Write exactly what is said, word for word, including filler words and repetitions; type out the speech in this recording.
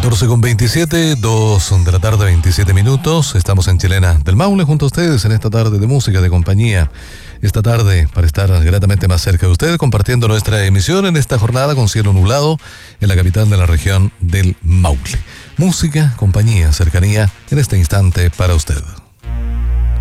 catorce con veintisiete, dos de la tarde, veintisiete minutos. Estamos en Chilena del Maule junto a ustedes en esta tarde de música, de compañía. Esta tarde para estar gratamente más cerca de ustedes, compartiendo nuestra emisión en esta jornada con cielo nublado en la capital de la región del Maule. Música, compañía, cercanía en este instante para usted.